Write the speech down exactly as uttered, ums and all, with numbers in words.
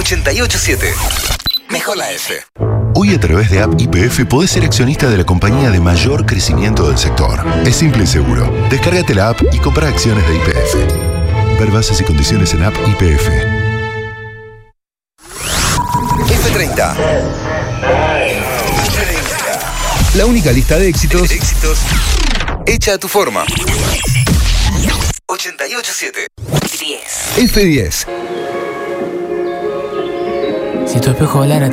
ochenta y ocho siete. Mejor la F. Hoy a través de App Y P F podés ser accionista de la compañía de mayor crecimiento del sector. Es simple y seguro. Descárgate la app y compra acciones de Y P F. Ver bases y condiciones en App Y P F. F treinta. La única lista de éxitos, Éxitos hecha a tu forma. ochenta y ocho siete. F diez. Si tu espejo hablara